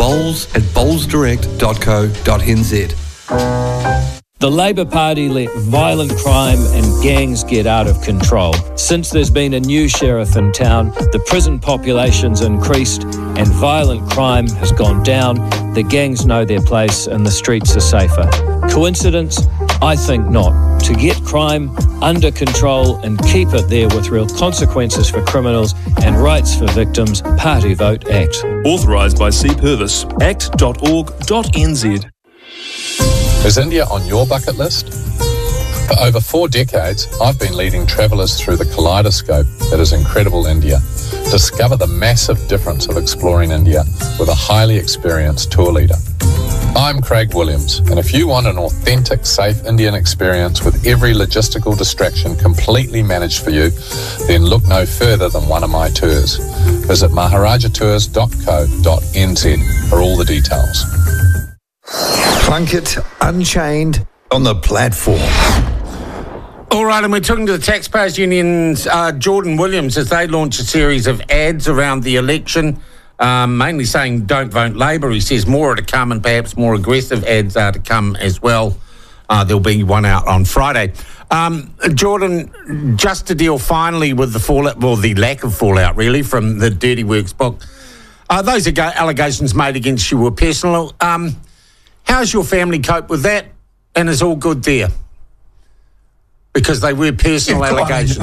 bowls@bowlsdirect.co.nz. The Labor Party let violent crime and gangs get out of control. Since there's been a new sheriff in town, the prison population's increased and violent crime has gone down. The gangs know their place and the streets are safer. Coincidence? I think not. To get crime under control and keep it there with real consequences for criminals and rights for victims, Party Vote ACT. Authorised by C. Purvis. act.org.nz. Is India on your bucket list? For over 4 decades, I've been leading travellers through the kaleidoscope that is incredible India. Discover the massive difference of exploring India with a highly experienced tour leader. I'm Craig Williams, and if you want an authentic, safe Indian experience with every logistical distraction completely managed for you, then look no further than one of my tours. Visit maharajatours.co.nz for all the details. Plunkett Unchained on the platform. All right, and we're talking to the Taxpayers Union's Jordan Williams as they launch a series of ads around the election, mainly saying don't vote Labor. He says more are to come and perhaps more aggressive ads are to come as well. There'll be one out on Friday. Jordan, just to deal finally with the fallout, well, the lack of fallout really, from the Dirty Works book, those allegations made against you were personal. How's your family cope with that? And is all good there? Because they were personal allegations.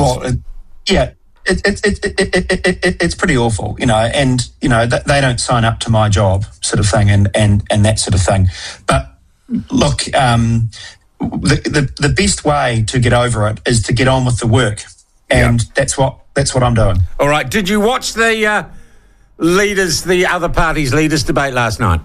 It's pretty awful, and, they don't sign up to my job sort of thing and that sort of thing. But look, the best way to get over it is to get on with the work. And that's what I'm doing. All right. Did you watch the other parties' leaders debate last night?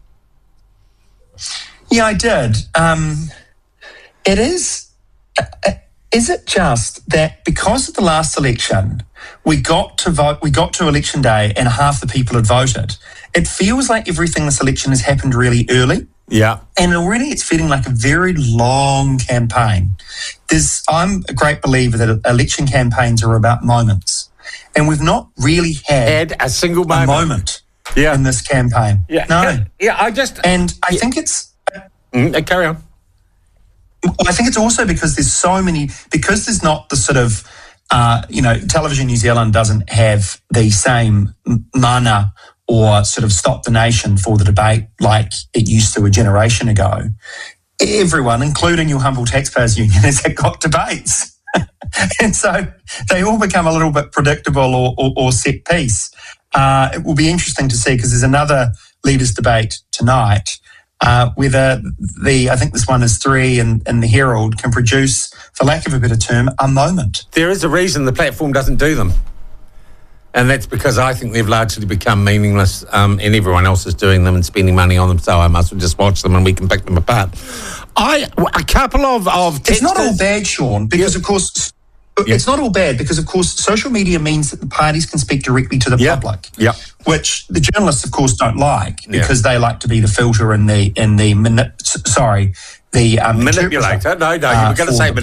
Yeah, I did. It is. Is it just that because of the last election, we got to election day and half the people had voted? It feels like everything this election has happened really early. Yeah. And already it's feeling like a very long campaign. I'm a great believer that election campaigns are about moments. And we've not really had a single moment in this campaign. Yeah. No. I think it's... carry on. I think it's also because there's not the sort of, Television New Zealand doesn't have the same mana or sort of stop the nation for the debate like it used to a generation ago. Everyone, including your humble Taxpayers Union, has got debates. And so they all become a little bit predictable or set piece. It will be interesting to see because there's another leaders' debate tonight whether I think this one is 3 and the Herald can produce, for lack of a better term, a moment. There is a reason the platform doesn't do them. And that's because I think they've largely become meaningless and everyone else is doing them and spending money on them, so I must just watch them and we can pick them apart. A couple of texters... It's not all bad, Sean, because of course... It's not all bad because, of course, social media means that the parties can speak directly to the public, which the journalists, of course, don't like because they like to be the filter and the manipulator. No, you were going to say